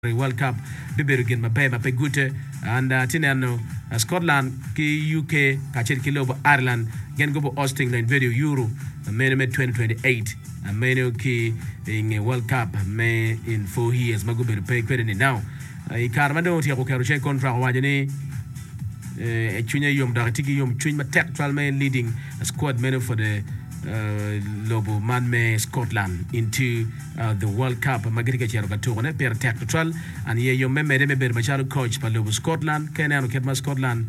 World Cup biberu gen mape gute and tinano Scotland ki UK kachir kilobo Ireland gen go hosting the video Euro mene 2028 mene ki in World Cup me in 4 years mago beru pay kwede ni now ikarmado ti ko kero che contract wajeni chunya yom dartiki yom chunya tactual man leading a squad mene for the lobo man me Scotland into the World Cup magriga chero ka tourne per tactual and ye yom me me ber machalo coach pa lobo Scotland kenano ketma Scotland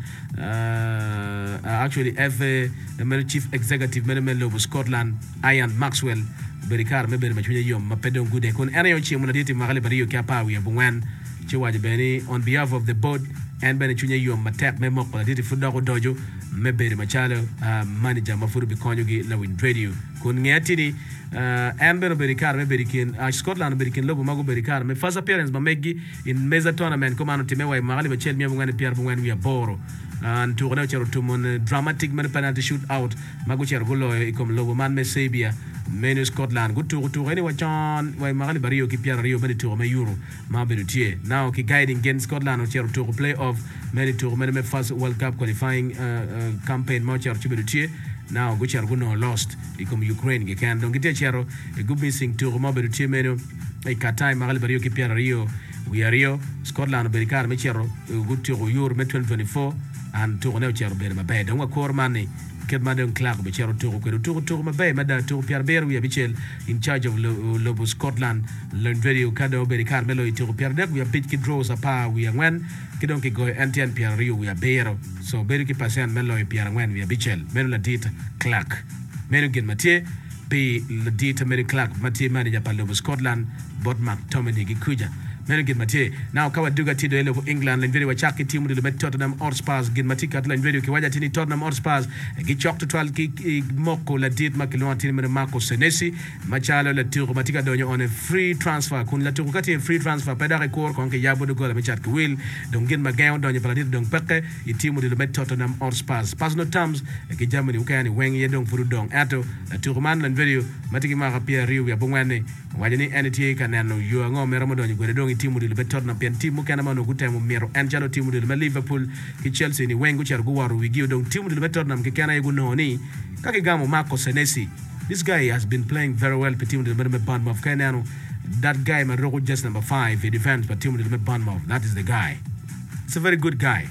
actually every the chief executive me lobo Scotland Ian Maxwell berikar me ber machunya yom mapedon gude kon ene yo chimu na diti magale bari yo kapa wi bungwan chiwaje beni on behalf of the board and beni chunya yom matek me moko la diti fundo dojo me beri machalo manager mafuru bikonyo gi la win radio kun ngatini and berikar me berikin Scotland berikin lobo mago berikar me first appearance ma megi in meza tournament komano timewa magali bachel me bungwan pierre bungwan wi boro and to gona chero tumon dramatic man penalty shoot out mago chero golo ikom lobo man me Serbia menu Scotland good to any wachan why magali bariyo ki pierre rio meni to me euro ma berutie now ki guiding against Scotland o chero to play off many to me first World Cup qualifying campaign ma chero berutie now go chero no lost ikom Ukraine ge kan donc gite chero e go missing to ma berutie menu e katai magali bariyo ki pierre rio we are rio Scotland berikar me chero good to euro 2024 and to ne chero ber ma be donc ko mani Kedmadon Clark, Bichero Togo, Mabe, Mada to Pierre Beru, Bichel, in charge of Lobo Scotland, Learn Radio, Cado, Berry Carmelo, to Pierre Deck, we are pitch draws a power, we are when, Kidonki go, Antian Pierre Rio, we are Bero, so Berry Passan, Melo, Pierre when we are Bichel, Melo Dita Clark, Menugin Mathieu, P. Ladita Mary Clark, Mathieu manager Palobo Scotland, Botmark, Tomini Gikuja. Menugin Mathieu, now Kawaduga Tido Elevo England, and very Wachaki team with the Tottenham Hotspurs, Gin Matika, and Radio Kiwaja Tini Tottenham Hotspurs, Gichok to 12 Moko, Ladit Makilon, Tini Marco Senesi, Machalo, Latu, Matika Donio on a free transfer, Kun Latukati, free transfer, Pedare Core, Conke Yabo to Gola, Michat Will, Don't get Magaon, Donio Paladit, Don Peke, a team with the Tottenham Hotspurs. Personal terms, Germany, Ukani, Wang Yedong Furudong, Ato, Turman, and video, Matikima Pierre Rio, Yabongani, Wajani, NTA, Canano, you are no Meramodon, Guedong, team with the Tottenham, team Mukanamano, good time, Mero, Angelo, team with the Liverpool, Chelsea, ni Wengu Charguaru, we give them team with the Tottenham, Kikana Gunoni, Kakigamo, Marco Senesi. This guy has been playing very well, team with the Bournemouth, Canano. That guy, Maroko, just number 5, he defends, but team with the Bournemouth. That is the guy. It's a very good guy.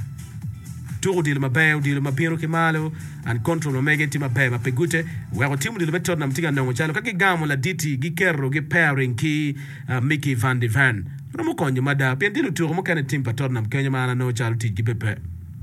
Turo di Mabeo, di Mapiro Kimalo, and control Omega Timape, Mapegute, where team with the Tottenham, Tigano, Chalo, Kakigamo, La Diti, Gikero, Gipairing, Key, Mickey Van de Van. Romokonyo mada pendilo tu romokane team pa Tottenham Kenya mana no charity gipepe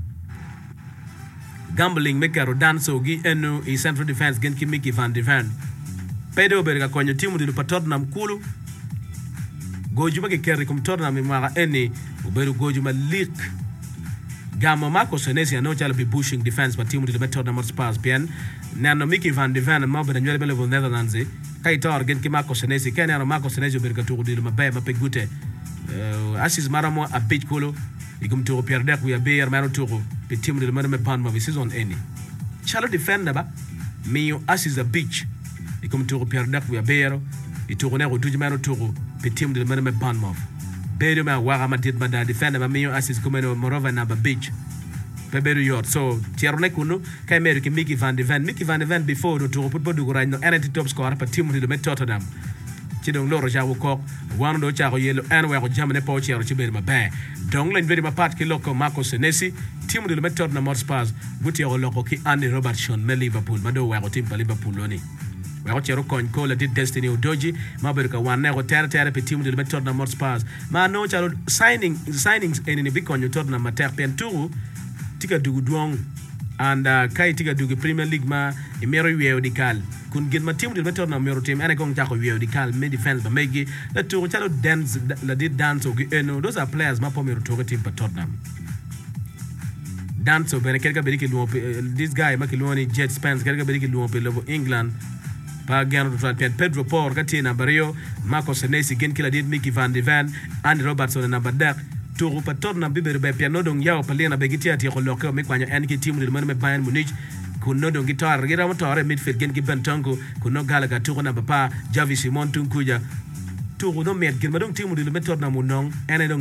gambling mekaro danso gi eno i central defense gen ki Mickey Van de Van pedo berga konyo timu dilo pa Tottenham kulu goju mage kerri kum Tottenham mara eni uberu goju ma leak Gamo Marco Senesi no chalo be pushing defense pa timu dilo Tottenham Hotspur pian nano Mickey Van de Van mo be nyele bele vo Netherlands kai tor gen ki Marco Senesi kenano Marco Senesi berga tu dilo mabe mapegute Assis Maramo a pitch kolo igum to Pierre Deck we are bear maro to the team de me pan ma season any chalo defender ba mio Assis a beach igum to Pierre Deck we are bear it to ne go to maro to the team de me pan ma bedo ma wa ma dit ma da defender ma mio Assis come no morova na ba beach beberu yot so tierone kuno kai mero ki Mickey Van de Van before to put bodu go rano and top scorer pa team de me Tottenham Chidong Loro Jawo Kok, one do Charo Yellow, and where Germany Poach or Chibir Mabe. Dongland very part Kiloko Marco Senesi, team with the method na Motspurs, Gutia Loco Ki Andy Robertson, Me Liverpool, Mado, where team Liverpool Loni. Where Chero Coin Cola did Destiny Doji, Maberka one never therapy team with the method na Motspurs. Ma no child signings in the Bicon, you Tottenham Mater Penturu, Tika Duguduong, and Kai Tika Dugu Premier League ma, Emery Weodical. Kun get my team with the Tottenham Euro team and I go tackle you the cal mid defense but make the two chalo dance la did dance or no those are players ma po Euro team for Tottenham dance over kelka beriki this guy Makiloni Jet Spence kelka beriki luompe level England pa gano to Pedro Porro katina Barrio Marco Senesi gen kila did Mickey Van de Van and Robertson and Abadak to pa Tottenham bibe be piano dong yao palena begitia ti ko lokko me kwanya enki team with the Bayern Munich kuno dong guitar gira motore midfield gen ki Bentongo kuno Gallagher to na papa Javi Simon Tunkuja to no met gin madong timu dilo metor na munong ene